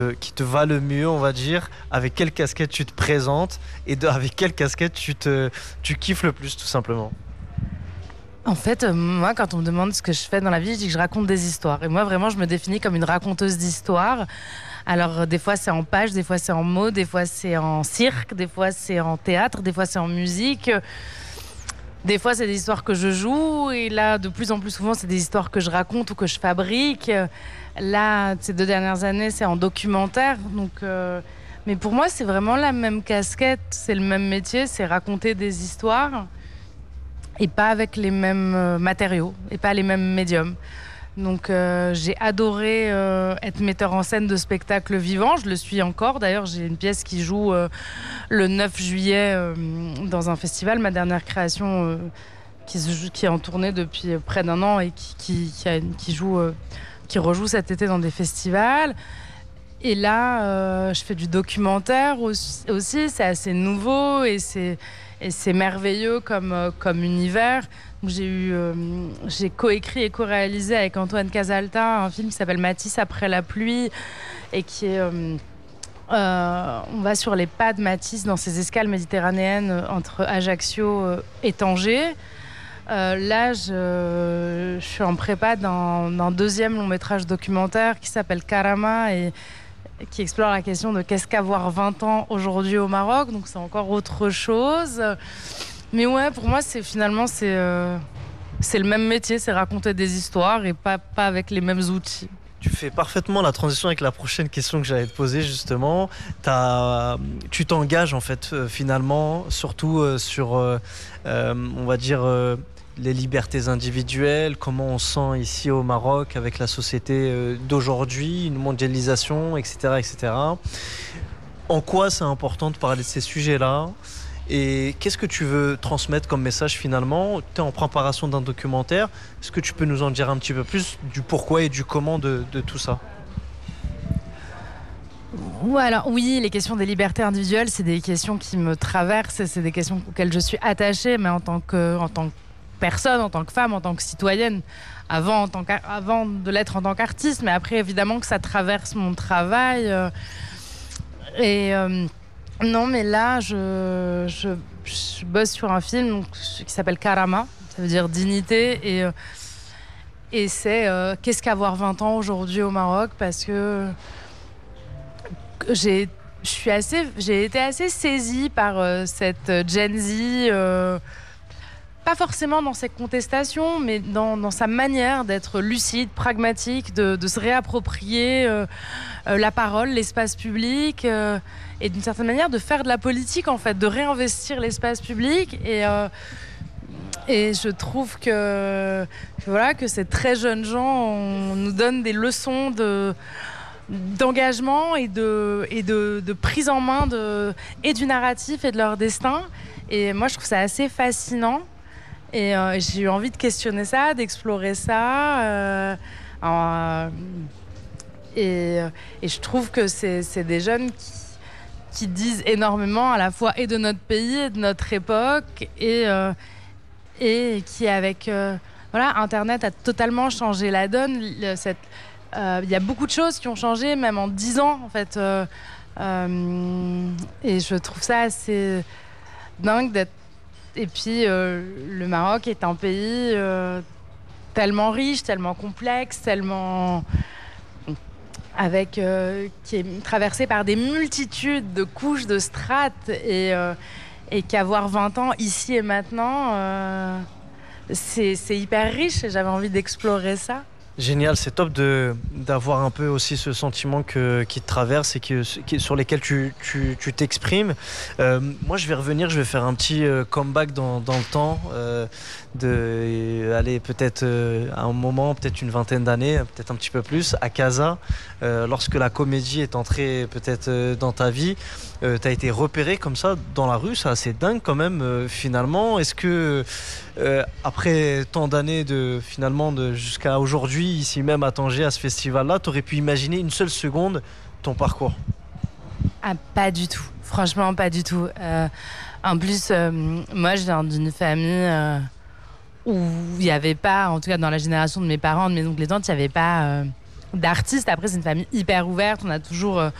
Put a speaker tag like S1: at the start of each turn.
S1: qui te va le mieux, on va dire, avec quelle casquette tu te présentes avec quelle casquette tu kiffes le plus, tout simplement.
S2: En fait, moi, quand on me demande ce que je fais dans la vie, je dis que je raconte des histoires. Et moi, vraiment, je me définis comme une raconteuse d'histoires. Alors, des fois, c'est en page, des fois, c'est en mots, des fois, c'est en cirque, des fois, c'est en théâtre, des fois, c'est en musique. Des fois, c'est des histoires que je joue. Et là, de plus en plus souvent, c'est des histoires que je raconte ou que je fabrique. Là, ces 2 dernières années, c'est en documentaire. Donc, mais pour moi, c'est vraiment la même casquette. C'est le même métier, c'est raconter des histoires. Et pas avec les mêmes matériaux et pas les mêmes médiums. Donc j'ai adoré être metteur en scène de spectacles vivants. Je le suis encore. D'ailleurs, j'ai une pièce qui joue le 9 juillet dans un festival. Ma dernière création qui est en tournée depuis près d'1 an et qui rejoue cet été dans des festivals. Et là, je fais du documentaire aussi. C'est assez nouveau et c'est merveilleux comme univers. J'ai coécrit et co-réalisé avec Antoine Casalta un film qui s'appelle Matisse après la pluie et qui est... on va sur les pas de Matisse dans ses escales méditerranéennes entre Ajaccio et Tanger. Là, je suis en prépa d'un 2e long métrage documentaire qui s'appelle Karama et qui explore la question de qu'est-ce qu'avoir 20 ans aujourd'hui au Maroc. Donc c'est encore autre chose. Mais ouais, pour moi, c'est le même métier, c'est raconter des histoires et pas avec les mêmes outils.
S1: Tu fais parfaitement la transition avec la prochaine question que j'allais te poser justement. Tu t'engages en fait finalement, surtout sur, on va dire, les libertés individuelles, comment on se sent ici au Maroc avec la société d'aujourd'hui, une mondialisation, etc., etc. En quoi c'est important de parler de ces sujets-là? Et qu'est-ce que tu veux transmettre comme message finalement? Tu es en préparation d'un documentaire. Est-ce que tu peux nous en dire un petit peu plus du pourquoi et du comment de tout ça?
S2: Alors, oui, les questions des libertés individuelles, c'est des questions qui me traversent. C'est des questions auxquelles je suis attachée, mais en tant que personne, en tant que femme, en tant que citoyenne, avant de l'être en tant qu'artiste. Mais après, évidemment que ça traverse mon travail. Non, mais là, je bosse sur un film qui s'appelle Karama, ça veut dire dignité, et c'est qu'est-ce qu'avoir 20 ans aujourd'hui au Maroc, parce que j'ai été assez saisie par cette Gen Z, pas forcément dans ses contestations, mais dans sa manière d'être lucide, pragmatique, de se réapproprier la parole, l'espace public, et d'une certaine manière de faire de la politique, en fait, de réinvestir l'espace public. Et je trouve que ces très jeunes gens nous donnent des leçons d'engagement et de prise en main et du narratif et de leur destin. Et moi, je trouve ça assez fascinant. Et j'ai eu envie de questionner ça, d'explorer ça. Et je trouve que c'est des jeunes qui disent énormément à la fois et de notre pays et de notre époque. Et qui, avec Internet, a totalement changé la donne. Il y a beaucoup de choses qui ont changé, même en 10 ans, en fait. Et je trouve ça assez dingue d'être... Et puis, le Maroc est un pays tellement riche, tellement complexe, tellement... qui est traversé par des multitudes de couches, de strates, et qu'avoir 20 ans, ici et maintenant, c'est hyper riche, et j'avais envie d'explorer ça.
S1: Génial, c'est top d'avoir un peu aussi ce sentiment qui te traverse et sur lesquels tu t'exprimes. Moi, je vais faire un petit comeback dans le temps, aller peut-être à un moment, peut-être une vingtaine d'années, peut-être un petit peu plus, à Casa, lorsque la comédie est entrée peut-être dans ta vie. Tu as été repéré comme ça dans la rue, c'est assez dingue quand même finalement. Est-ce que après tant d'années jusqu'à aujourd'hui, ici même à Tanger, à ce festival-là, tu aurais pu imaginer une seule seconde ton parcours?
S2: Ah, pas du tout, franchement pas du tout. En plus, moi je viens d'une famille où il n'y avait pas, en tout cas dans la génération de mes parents, de mes oncles et tantes, il n'y avait pas d'artistes. Après, c'est une famille hyper ouverte. On a toujours